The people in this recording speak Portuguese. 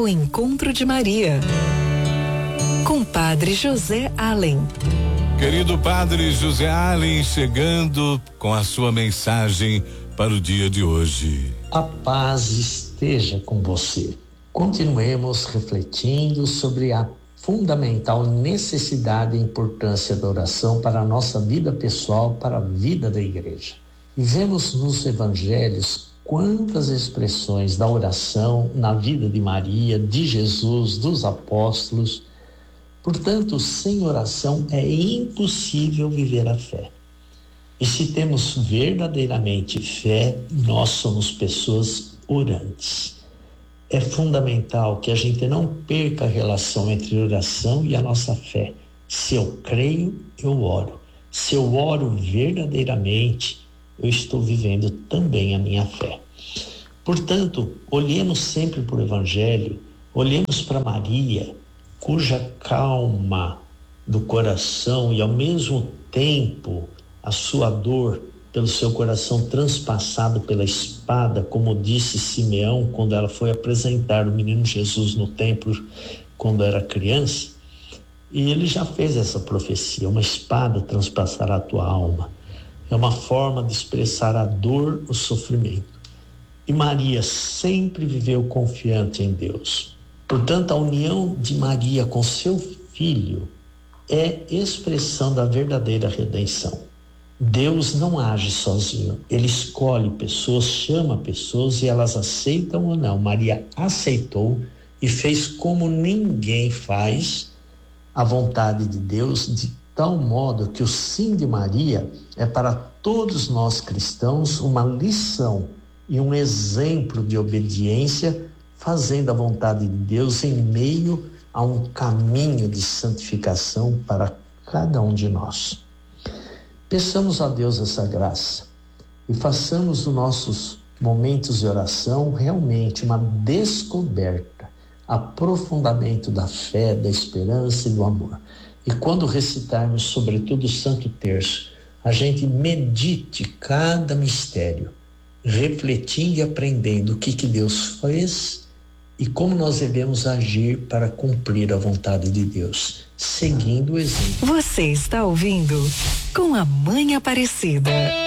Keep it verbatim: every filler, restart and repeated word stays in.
O Encontro de Maria, com Padre José Allen. Querido Padre José Allen, chegando com a sua mensagem para o dia de hoje. A paz esteja com você. Continuemos refletindo sobre a fundamental necessidade e importância da oração para a nossa vida pessoal, para a vida da igreja. E vemos nos evangelhos quantas expressões da oração na vida de Maria, de Jesus, dos apóstolos. Portanto, sem oração é impossível viver a fé. E se temos verdadeiramente fé, nós somos pessoas orantes. É fundamental que a gente não perca a relação entre oração e a nossa fé. Se eu creio, eu oro. Se eu oro verdadeiramente, eu estou vivendo também a minha fé. Portanto, olhemos sempre para o Evangelho, olhemos para Maria, cuja calma do coração e ao mesmo tempo a sua dor pelo seu coração transpassado pela espada, como disse Simeão quando ela foi apresentar o menino Jesus no templo quando era criança, e ele já fez essa profecia: uma espada transpassará a tua alma. É uma forma de expressar a dor, o sofrimento. E Maria sempre viveu confiante em Deus. Portanto, a união de Maria com seu filho é expressão da verdadeira redenção. Deus não age sozinho, ele escolhe pessoas, chama pessoas e elas aceitam ou não. Maria aceitou e fez como ninguém faz a vontade de Deus, de tal modo que o sim de Maria é para todos nós cristãos uma lição e um exemplo de obediência, fazendo a vontade de Deus em meio a um caminho de santificação para cada um de nós. Peçamos a Deus essa graça e façamos dos nossos momentos de oração realmente uma descoberta, aprofundamento da fé, da esperança e do amor. E quando recitarmos sobretudo o Santo Terço, a gente medite cada mistério, refletindo e aprendendo o que, que Deus fez e como nós devemos agir para cumprir a vontade de Deus, seguindo o exemplo. Você está ouvindo Com a Mãe Aparecida.